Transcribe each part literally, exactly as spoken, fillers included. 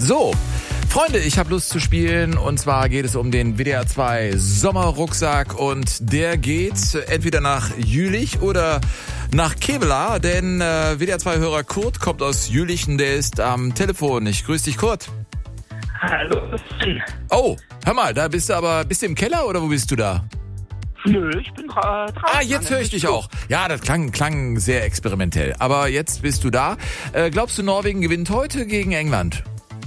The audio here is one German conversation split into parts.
So, Freunde, ich habe Lust zu spielen und zwar geht es um den W D R zwei Sommerrucksack und der geht entweder nach Jülich oder nach Kevelaer, denn äh, W D R zwei-Hörer Kurt kommt aus Jülich und der ist am Telefon. Ich grüße dich, Kurt. Hallo. Oh, hör mal, da bist du aber, bist du im Keller oder wo bist du da? Nö, ich bin dra- draußen. Ah, jetzt höre ich dich auch. Ja, das klang, klang sehr experimentell. Aber jetzt bist du da. Äh, glaubst du, Norwegen gewinnt heute gegen England?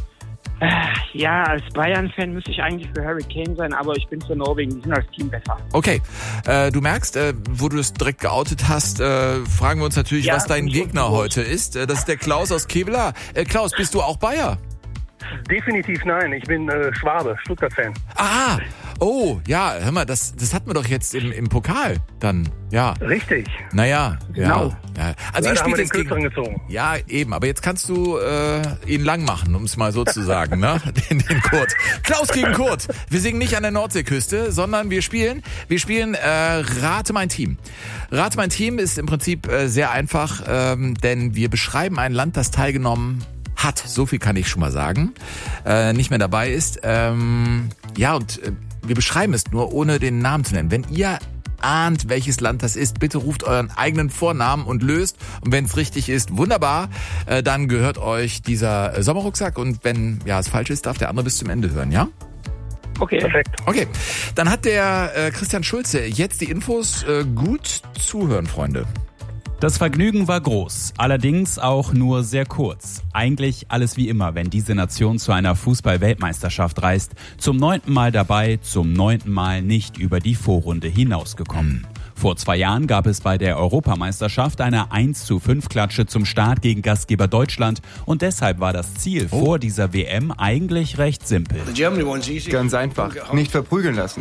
Äh, ja, als Bayern-Fan müsste ich eigentlich für Harry Kane sein, aber ich bin für Norwegen. Die sind als Team besser. Okay, äh, du merkst, äh, wo du es direkt geoutet hast, äh, fragen wir uns natürlich, Ja, was dein bin ich Gegner schon heute ist. Äh, das ist der Klaus aus Kevelaer. Äh, Klaus, bist du auch Bayer? Definitiv nein, ich bin äh, Schwabe, Stuttgart-Fan. Ah, oh, ja, hör mal, das, das hatten wir doch jetzt im, im Pokal dann, ja. Richtig. Naja, Genau. ja. ja. Also ihr Leider haben spielt wir den jetzt gegen... Kürzeren gezogen. Ja, eben, aber jetzt kannst du äh, ihn lang machen, um es mal so zu sagen, ne? Den, den Kurt. Klaus gegen Kurt. Wir singen nicht an der Nordseeküste, sondern wir spielen, wir spielen äh, Rate mein Team. Rate mein Team ist im Prinzip äh, sehr einfach, ähm, denn wir beschreiben ein Land, das teilgenommen hat, so viel kann ich schon mal sagen, äh, nicht mehr dabei ist. Ähm, ja, und äh, wir beschreiben es nur, ohne den Namen zu nennen. Wenn ihr ahnt, welches Land das ist, bitte ruft euren eigenen Vornamen und löst. Und wenn es richtig ist, wunderbar, äh, dann gehört euch dieser äh, Sommerrucksack. Und wenn ja es falsch ist, darf der andere bis zum Ende hören, ja? Okay. Perfekt. Okay, dann hat der äh, Christian Schulze jetzt die Infos. Äh, gut zuhören, Freunde. Das Vergnügen war groß, allerdings auch nur sehr kurz. Eigentlich alles wie immer, wenn diese Nation zu einer Fußball-Weltmeisterschaft reist. Zum neunten Mal dabei, zum neunten Mal nicht über die Vorrunde hinausgekommen. Vor zwei Jahren gab es bei der Europameisterschaft eine eins zu fünf Klatsche zum Start gegen Gastgeber Deutschland und deshalb war das Ziel Oh. vor dieser W M eigentlich recht simpel. Ganz einfach, nicht verprügeln lassen.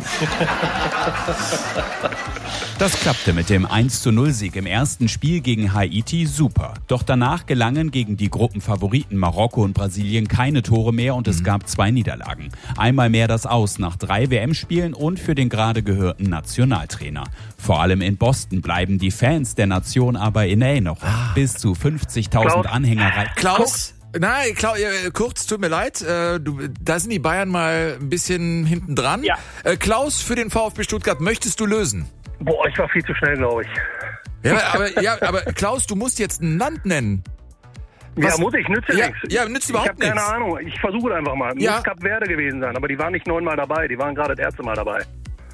Das klappte mit dem eins zu null Sieg im ersten Spiel gegen Haiti super. Doch danach gelangen gegen die Gruppenfavoriten Marokko und Brasilien keine Tore mehr und es gab zwei Niederlagen. Einmal mehr das Aus nach drei W M-Spielen und für den gerade gehörten Nationaltrainer. Vor allem in Boston bleiben die Fans der Nation aber in Erinnerung. Bis zu fünfzigtausend Klaus. Anhänger rein. Klaus? Nein, Klaus, äh, kurz, tut mir leid, äh, du, da sind die Bayern mal ein bisschen hinten dran. Ja. Äh, Klaus, für den VfB Stuttgart, möchtest du lösen? Boah, ich war viel zu schnell, glaube ich. Ja, aber, ja, aber Klaus, du musst jetzt ein Land nennen. Was? Ja, muss ich, nützt ja Ja, nichts. ja, nützt Ich überhaupt habe keine nichts. Ahnung, ich versuche es einfach mal. Ja. Muss Kap Verde gewesen sein, aber die waren nicht neunmal dabei, die waren gerade das erste Mal dabei.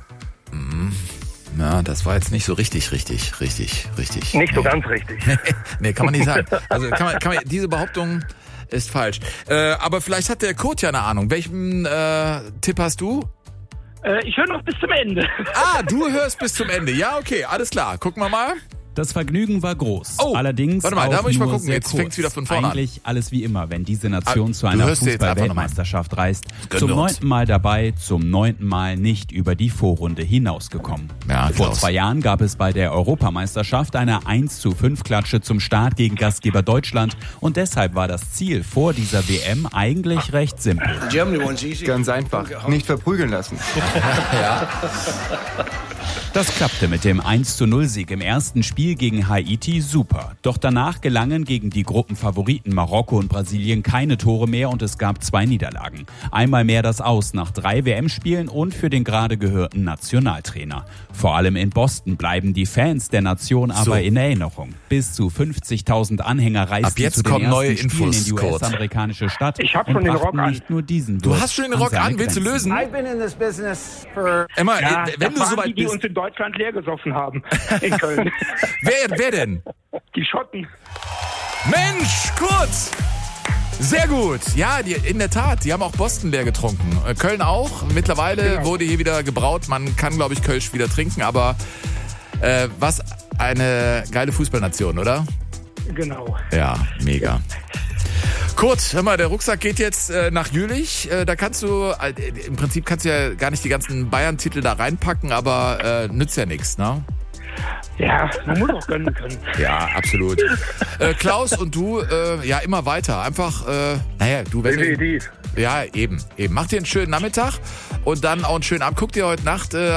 Na, das war jetzt nicht so richtig, richtig, richtig, richtig. Nicht so nee. ganz richtig. Nee, kann man nicht sagen. Also kann man, kann man, diese Behauptung ist falsch. Äh, aber vielleicht hat der Kurt ja eine Ahnung. Welchen äh, Tipp hast du? Äh, ich höre noch bis zum Ende. Ah, du hörst bis zum Ende. Ja, okay, alles klar. Gucken wir mal. Das Vergnügen war groß. Oh, allerdings warte mal, da auch muss ich mal nur gucken. sehr Jetzt kurz. fängt's wieder von vorne an. Eigentlich alles wie immer, wenn diese Nation Ah, zu du einer hörst dir jetzt einfach Fußball-Weltmeisterschaft reist. Gönn Zum wir uns. neunten Mal dabei, zum neunten Mal nicht über die Vorrunde hinausgekommen. Ja, Vor Klaus. zwei Jahren gab es bei der Europameisterschaft eine eins zu fünf Klatsche zum Start gegen Gastgeber Deutschland und deshalb war das Ziel vor dieser W M eigentlich recht simpel. Ganz einfach, nicht verprügeln lassen. Das klappte mit dem eins zu null Sieg im ersten Spiel gegen Haiti super. Doch danach gelangen gegen die Gruppenfavoriten Marokko und Brasilien keine Tore mehr und es gab zwei Niederlagen. Einmal mehr das Aus nach drei W M-Spielen und für den gerade gehörten Nationaltrainer. Vor allem in Boston bleiben die Fans der Nation aber So. in Erinnerung. Bis zu fünfzigtausend Anhänger reisten Ab jetzt zu den kommen ersten neue Spielen Infos, in die Kurt. U S-amerikanische Stadt Ich hab und schon den brachten Rock an. nicht nur diesen Du Wirt hast schon den an Rock seine an. Willst du Grenzen. lösen? I've been in this business for Emma, Ja, äh, wenn das du waren soweit die, die bist. uns in Deutschland leer gesoffen haben. In Köln. Wer, wer denn? Die Schotten. Mensch, Kurt! Sehr gut. Ja, die, in der Tat, die haben auch Boston leer getrunken. Äh, Köln auch. Mittlerweile Genau. wurde hier wieder gebraut. Man kann, glaube ich, Kölsch wieder trinken. Aber äh, was eine geile Fußballnation, oder? Genau. Ja, mega. Kurt, hör mal, der Rucksack geht jetzt äh, nach Jülich. Äh, da kannst du, äh, im Prinzip kannst du ja gar nicht die ganzen Bayern-Titel da reinpacken, aber äh, nützt ja nichts, ne? Ja, man muss auch gönnen können. Ja, absolut. äh, Klaus und du, äh, ja, immer weiter. Einfach, äh, naja, du, wenn du, Definitiv. ja, eben, eben. Mach dir einen schönen Nachmittag und dann auch einen schönen Abend. Guck dir heute Nacht äh,